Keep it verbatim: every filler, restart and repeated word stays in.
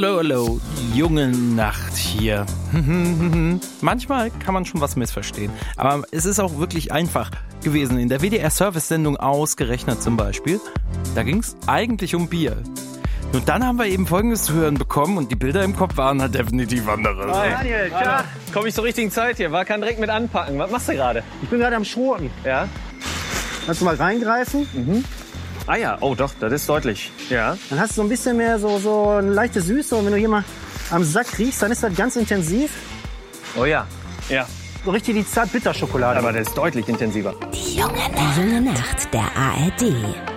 Hallo, hallo, junge Nacht hier. Manchmal kann man schon was missverstehen, aber es ist auch wirklich einfach gewesen. In der W D R-Service-Sendung Ausgerechnet zum Beispiel, da ging es eigentlich um Bier. Und dann haben wir eben Folgendes zu hören bekommen und die Bilder im Kopf waren halt definitiv andere. Hi. Daniel, klar. Komm ich zur richtigen Zeit hier, war kein direkt mit anpacken. Was machst du gerade? Ich bin gerade am Schroten. Ja? Kannst du mal reingreifen? Mhm. Ah ja, oh doch, das ist deutlich. Ja. Dann hast du so ein bisschen mehr so, so eine leichte Süße und wenn du hier mal am Sack riechst, dann ist das ganz intensiv. Oh ja, ja. So richtig die Zart-Bitter-Schokolade. Aber das ist deutlich intensiver. Die junge Nacht, die junge Nacht der A R D.